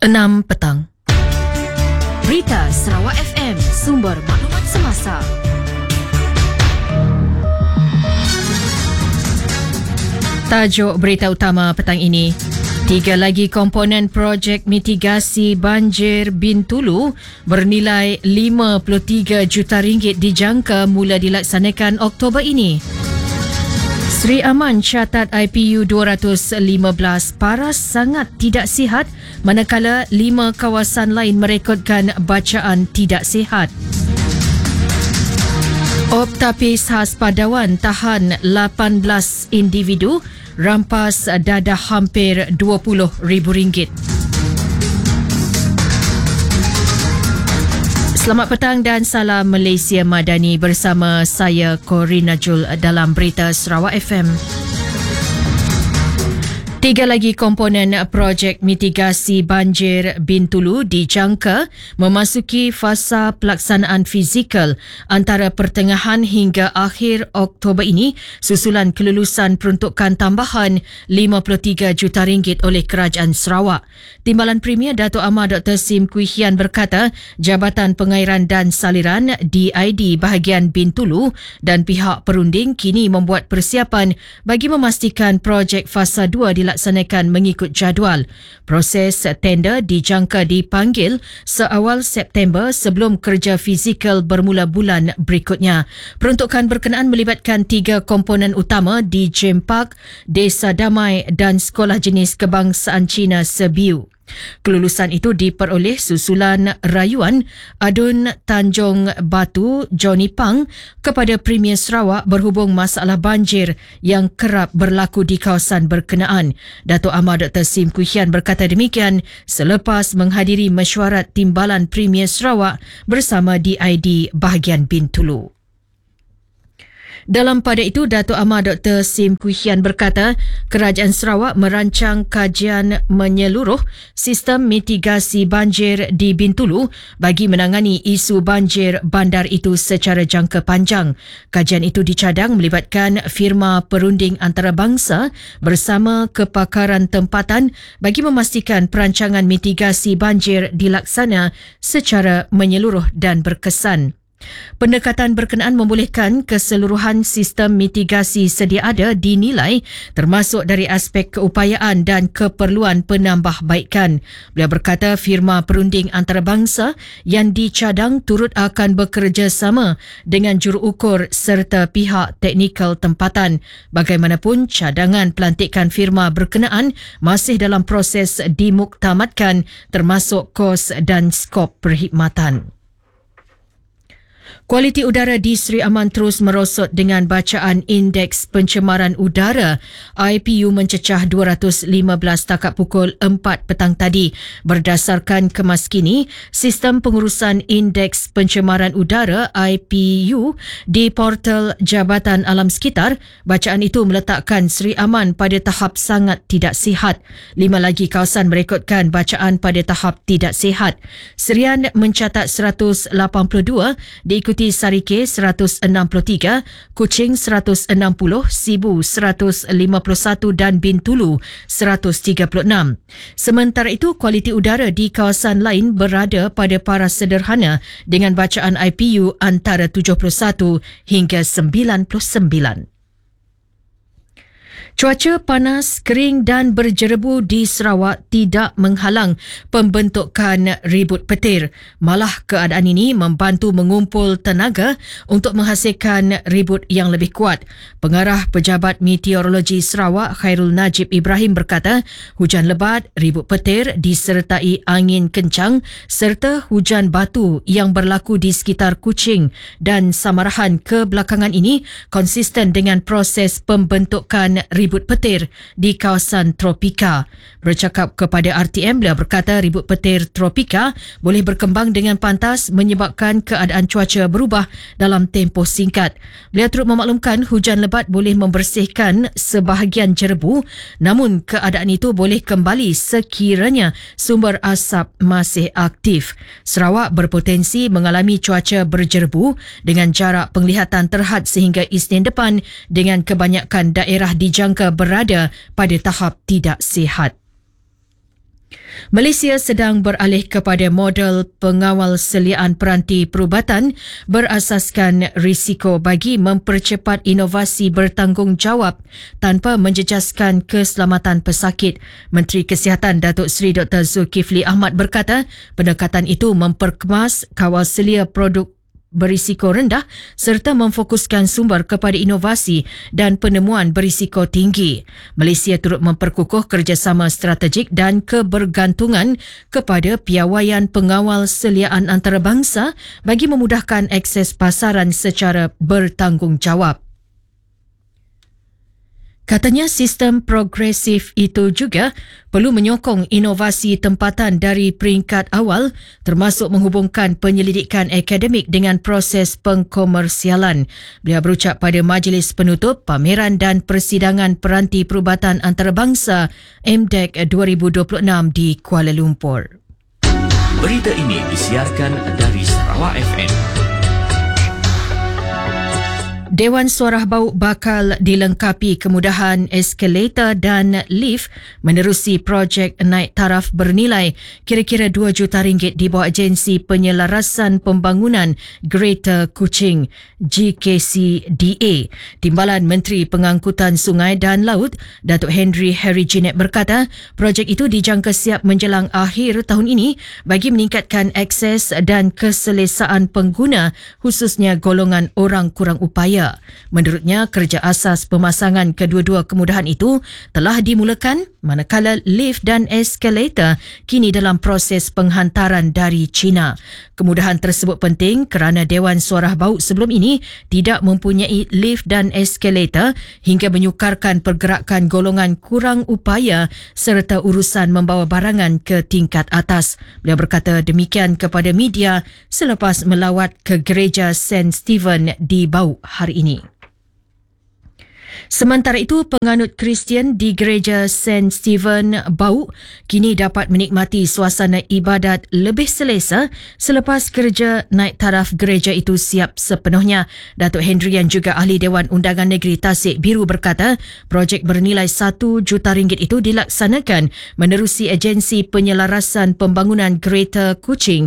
6 petang. Berita Sarawak FM, sumber maklumat semasa. Tajuk berita utama petang ini. 3 lagi komponen projek mitigasi banjir Bintulu bernilai RM53 juta dijangka mula dilaksanakan Oktober ini. Sri Aman catat IPU 215 paras sangat tidak sihat, manakala 5 kawasan lain merekodkan bacaan tidak sihat. Optapis khas Padawan tahan 18 individu, rampas dadah hampir RM20,000. Selamat petang dan salam Malaysia Madani, bersama saya Corina Jul dalam Berita Sarawak FM. 3 lagi komponen projek mitigasi banjir Bintulu dijangka memasuki fasa pelaksanaan fizikal antara pertengahan hingga akhir Oktober ini susulan kelulusan peruntukan tambahan RM53 juta oleh Kerajaan Sarawak. Timbalan Premier Dato' Amar Dr. Sim Kui Hian berkata Jabatan Pengairan dan Saliran DID bahagian Bintulu dan pihak perunding kini membuat persiapan bagi memastikan projek fasa 2 dilaksanakan mengikut jadual. Proses tender dijangka dipanggil seawal September sebelum kerja fizikal bermula bulan berikutnya. Peruntukan berkenaan melibatkan 3 komponen utama di Gem Park, Desa Damai dan Sekolah Jenis Kebangsaan Cina Sebiu. Kelulusan itu diperoleh susulan rayuan Adun Tanjung Batu Johnny Pang kepada Premier Sarawak berhubung masalah banjir yang kerap berlaku di kawasan berkenaan. Dato' Amar Dr. Sim Kui Hian berkata demikian selepas menghadiri mesyuarat Timbalan Premier Sarawak bersama DID bahagian Bintulu. Dalam pada itu, Dato' Amar Dr. Sim Kui Hian berkata Kerajaan Sarawak merancang kajian menyeluruh sistem mitigasi banjir di Bintulu bagi menangani isu banjir bandar itu secara jangka panjang. Kajian itu dicadang melibatkan firma perunding antarabangsa bersama kepakaran tempatan bagi memastikan perancangan mitigasi banjir dilaksana secara menyeluruh dan berkesan. Pendekatan berkenaan membolehkan keseluruhan sistem mitigasi sedia ada dinilai termasuk dari aspek keupayaan dan keperluan penambahbaikan. Beliau berkata firma perunding antarabangsa yang dicadang turut akan bekerjasama dengan juruukur serta pihak teknikal tempatan. Bagaimanapun, cadangan pelantikan firma berkenaan masih dalam proses dimuktamadkan termasuk kos dan skop perkhidmatan. Kualiti udara di Sri Aman terus merosot dengan bacaan Indeks Pencemaran Udara IPU mencecah 215 takat pukul 4 petang tadi. Berdasarkan kemas kini, Sistem Pengurusan Indeks Pencemaran Udara IPU di portal Jabatan Alam Sekitar, bacaan itu meletakkan Sri Aman pada tahap sangat tidak sihat. 5 lagi kawasan merekodkan bacaan pada tahap tidak sihat. Serian mencatat 182, diikuti Sarike 163, Kuching 160, Sibu 151 dan Bintulu 136. Sementara itu, kualiti udara di kawasan lain berada pada paras sederhana dengan bacaan IPU antara 71 hingga 99. Cuaca panas, kering dan berjerebu di Sarawak tidak menghalang pembentukan ribut petir. Malah keadaan ini membantu mengumpul tenaga untuk menghasilkan ribut yang lebih kuat. Pengarah Pejabat Meteorologi Sarawak Khairul Najib Ibrahim berkata, hujan lebat, ribut petir disertai angin kencang serta hujan batu yang berlaku di sekitar Kuching dan Samarahan kebelakangan ini konsisten dengan proses pembentukan ribut petir di kawasan tropika. Bercakap kepada RTM, beliau berkata ribut petir tropika boleh berkembang dengan pantas menyebabkan keadaan cuaca berubah dalam tempoh singkat. Beliau turut memaklumkan hujan lebat boleh membersihkan sebahagian jerebu, namun keadaan itu boleh kembali sekiranya sumber asap masih aktif. Sarawak berpotensi mengalami cuaca berjerebu dengan jarak penglihatan terhad sehingga Isnin depan dengan kebanyakan daerah dijangka berada pada tahap tidak sihat. Malaysia sedang beralih kepada model pengawal seliaan peranti perubatan berasaskan risiko bagi mempercepat inovasi bertanggungjawab tanpa menjejaskan keselamatan pesakit. Menteri Kesihatan Datuk Seri Dr. Zulkifli Ahmad berkata, pendekatan itu memperkemas kawal selia produk berisiko rendah serta memfokuskan sumber kepada inovasi dan penemuan berisiko tinggi. Malaysia turut memperkukuh kerjasama strategik dan kebergantungan kepada piawaian pengawal seliaan antarabangsa bagi memudahkan akses pasaran secara bertanggungjawab. Katanya sistem progresif itu juga perlu menyokong inovasi tempatan dari peringkat awal termasuk menghubungkan penyelidikan akademik dengan proses pengkomersialan. Beliau berucap pada majlis penutup pameran dan persidangan peranti perubatan antarabangsa MDEC 2026 di Kuala Lumpur. Berita ini disiarkan dari Sarawak FM. Dewan Suara Bau bakal dilengkapi kemudahan eskalator dan lift menerusi projek naik taraf bernilai kira-kira RM2 juta di bawah Agensi Penyelarasan Pembangunan Greater Kuching GKCDA. Timbalan Menteri Pengangkutan Sungai dan Laut Datuk Henry Harry Jinet berkata, projek itu dijangka siap menjelang akhir tahun ini bagi meningkatkan akses dan keselesaan pengguna khususnya golongan orang kurang upaya. Menurutnya, kerja asas pemasangan kedua-dua kemudahan itu telah dimulakan manakala lift dan eskalator kini dalam proses penghantaran dari China. Kemudahan tersebut penting kerana Dewan Suara Bau sebelum ini tidak mempunyai lift dan eskalator hingga menyukarkan pergerakan golongan kurang upaya serta urusan membawa barangan ke tingkat atas. Beliau berkata demikian kepada media selepas melawat ke gereja St. Stephen di Bau hari ini. Sementara itu, penganut Kristian di gereja St. Stephen Bau kini dapat menikmati suasana ibadat lebih selesa selepas kerja naik taraf gereja itu siap sepenuhnya. Datuk Henry yang juga ahli Dewan Undangan Negeri Tasik Biru berkata, projek bernilai RM1 juta itu dilaksanakan menerusi Agensi Penyelarasan Pembangunan Greater Kuching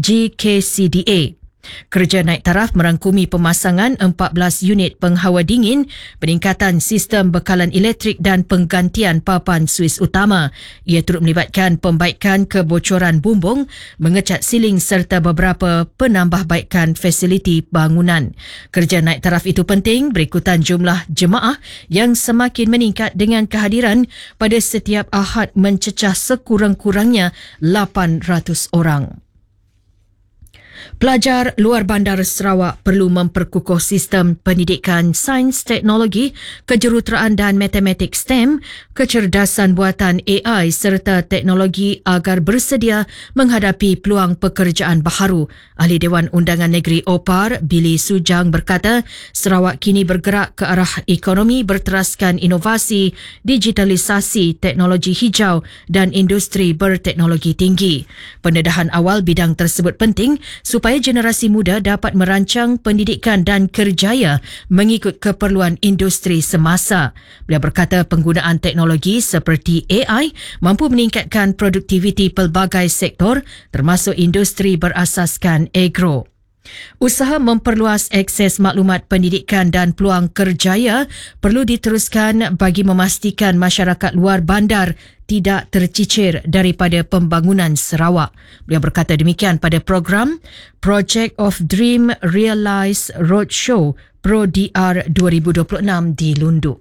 GKCDA. Kerja naik taraf merangkumi pemasangan 14 unit penghawa dingin, peningkatan sistem bekalan elektrik dan penggantian papan suis utama. Ia turut melibatkan pembaikan kebocoran bumbung, mengecat siling serta beberapa penambahbaikan fasiliti bangunan. Kerja naik taraf itu penting berikutan jumlah jemaah yang semakin meningkat dengan kehadiran pada setiap Ahad mencecah sekurang-kurangnya 800 orang. Pelajar luar bandar Sarawak perlu memperkukuh sistem pendidikan sains, teknologi, kejuruteraan dan matematik STEM, kecerdasan buatan AI serta teknologi agar bersedia menghadapi peluang pekerjaan baharu. Ahli Dewan Undangan Negeri OPAR, Billy Sujang berkata, Sarawak kini bergerak ke arah ekonomi berteraskan inovasi, digitalisasi, teknologi hijau dan industri berteknologi tinggi. Pendedahan awal bidang tersebut penting supaya generasi muda dapat merancang pendidikan dan kerjaya mengikut keperluan industri semasa. Beliau berkata penggunaan teknologi seperti AI mampu meningkatkan produktiviti pelbagai sektor termasuk industri berasaskan agro. Usaha memperluas akses maklumat pendidikan dan peluang kerjaya perlu diteruskan bagi memastikan masyarakat luar bandar tidak tercicir daripada pembangunan Sarawak. Beliau berkata demikian pada program Project of Dream Realize Roadshow Pro-DR 2026 di Lundu.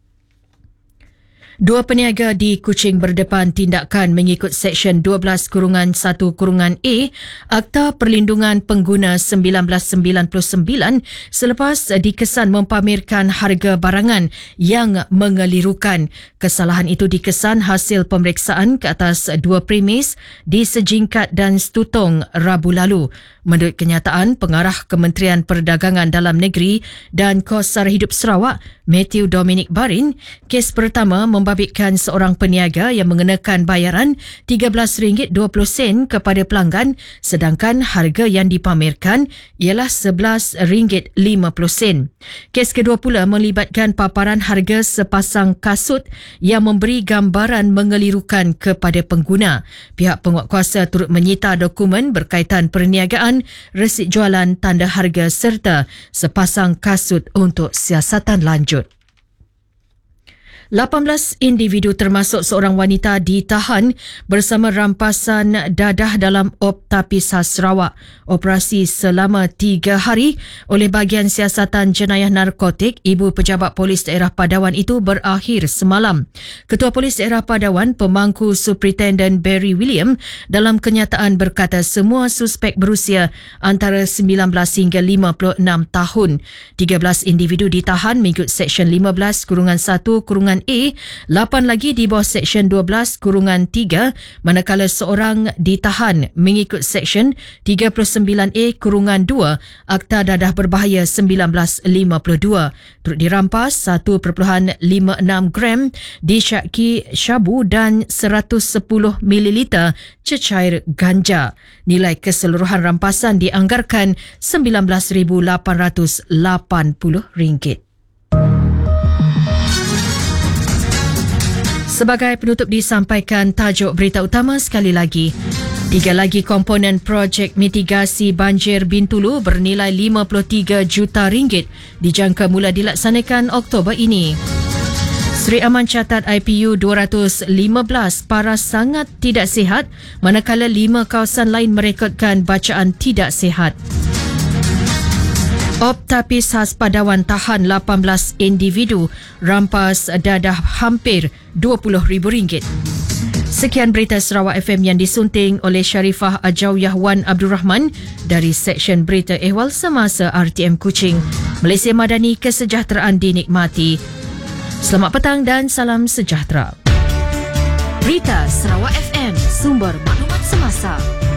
Dua peniaga di Kuching berdepan tindakan mengikut Seksyen 12-1-A Akta Perlindungan Pengguna 1999 selepas dikesan mempamerkan harga barangan yang mengelirukan. Kesalahan itu dikesan hasil pemeriksaan ke atas dua premis di Sejingkat dan Stutong Rabu lalu. Menurut kenyataan, Pengarah Kementerian Perdagangan Dalam Negeri dan Kos Sara Hidup Sarawak, Matthew Dominic Barin, kes pertama membabitkan seorang peniaga yang mengenakan bayaran RM13.20 kepada pelanggan sedangkan harga yang dipamerkan ialah RM11.50. Kes kedua pula melibatkan paparan harga sepasang kasut yang memberi gambaran mengelirukan kepada pengguna. Pihak penguatkuasa turut menyita dokumen berkaitan perniagaan, resit jualan, tanda harga serta sepasang kasut untuk siasatan lanjut. 18 individu termasuk seorang wanita ditahan bersama rampasan dadah dalam Optapisah Sarawak. Operasi selama 3 hari oleh Bahagian Siasatan Jenayah Narkotik Ibu Pejabat Polis Daerah Padawan itu berakhir semalam. Ketua Polis Daerah Padawan, Pemangku Superintendent Barry William dalam kenyataan berkata semua suspek berusia antara 19 hingga 56 tahun. 13 individu ditahan mengikut Seksyen 15-1-A, 8 lagi di bawah Seksyen 12-3, manakala seorang ditahan mengikut Seksyen 39A-2 Akta Dadah Berbahaya 1952. Turut dirampas 1.56 gram disyaki syabu dan 110 ml cecair ganja. Nilai keseluruhan rampasan dianggarkan RM19,880. Sebagai penutup disampaikan tajuk berita utama sekali lagi. 3 lagi komponen projek mitigasi banjir Bintulu bernilai RM53 juta dijangka mula dilaksanakan Oktober ini. Seri Aman catat IPU 215 paras sangat tidak sihat, manakala 5 kawasan lain merekodkan bacaan tidak sihat. Optapisah Padawan tahan 18 individu, rampas dadah hampir RM20,000. Sekian berita Sarawak FM yang disunting oleh Sharifah Ajawiyah Wan Abdul Rahman dari Seksyen Berita Ehwal Semasa RTM Kuching. Malaysia Madani, kesejahteraan dinikmati. Selamat petang dan salam sejahtera. Berita Sarawak FM, sumber maklumat semasa.